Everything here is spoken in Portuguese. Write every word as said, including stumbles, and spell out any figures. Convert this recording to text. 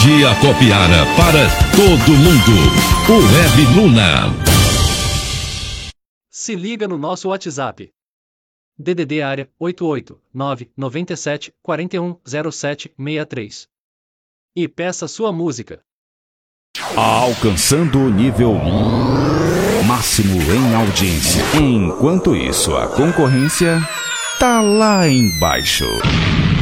Energia Copiara para todo mundo. O Web Luna. Se liga no nosso WhatsApp. D D D área oito oito nove nove sete quatro um zero sete seis três. E peça sua música. Alcançando o nível máximo em audiência. Enquanto isso, a concorrência tá lá embaixo.